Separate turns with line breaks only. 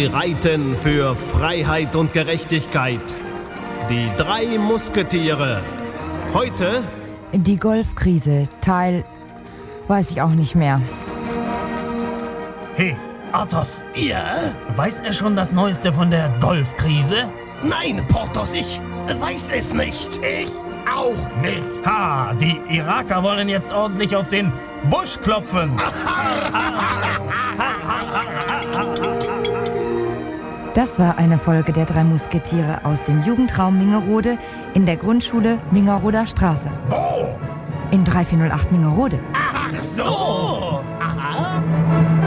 Sie reiten für Freiheit und Gerechtigkeit. Die 3 Musketiere. Heute
die Golfkrise, Teil... weiß ich auch nicht mehr.
Hey, Athos,
Ja?
weiß er schon das Neueste von der Golfkrise?
Nein, Porthos, ich weiß es nicht.
Ich auch nicht.
Ha, die Iraker wollen jetzt ordentlich auf den Busch klopfen.
Das war eine Folge der 3 Musketiere aus dem Jugendraum Mingerode in der Grundschule Mingeroder Straße.
Wo?
In 3408 Mingerode.
Ach so.